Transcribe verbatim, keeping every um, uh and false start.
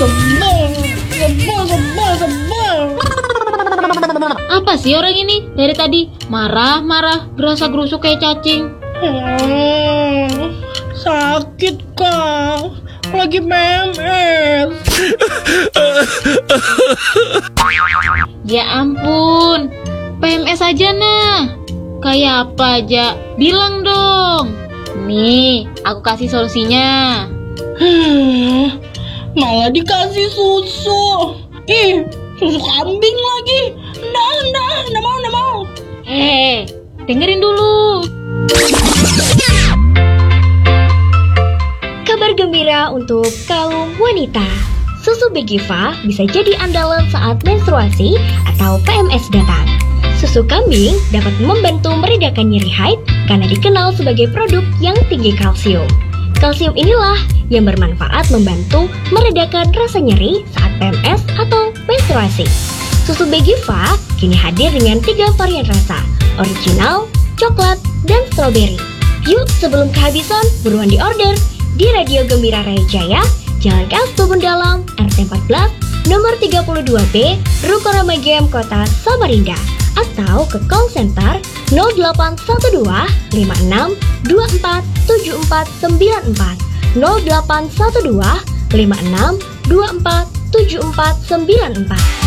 Sebel, sebel, sebel, sebel. Apa sih orang ini? Dari tadi marah-marah, gerasa-gerusuk kayak cacing. Hmm, sakit Kang, lagi P M S. Ya ampun, P M S aja nah. Kayak apa aja, bilang dong. Nih, aku kasih solusinya. Hmm, malah dikasih susu. Ih, susu kambing lagi. Nah, nah, nah mau, nah mau. Hei, dengerin dulu. Kabar gembira untuk kaum wanita. Susu Begiva bisa jadi andalan saat menstruasi atau P M S datang. Susu kambing dapat membantu meredakan nyeri haid karena dikenal sebagai produk yang tinggi kalsium. Kalsium inilah yang bermanfaat membantu meredakan rasa nyeri saat P M S atau menstruasi. Susu Begiva kini hadir dengan tiga varian rasa, original, coklat, dan stroberi. Yuk sebelum kehabisan, buruan diorder di Radio Gembira Raya Jaya, Jalan K S Tubun Dalam, R T empat belas, nomor tiga puluh dua B, Ruko Ramagem, Kota Samarinda. Atau ke call center nol delapan satu dua lima enam dua empat tujuh empat sembilan empat nol delapan satu dua lima enam dua empat tujuh empat sembilan empat.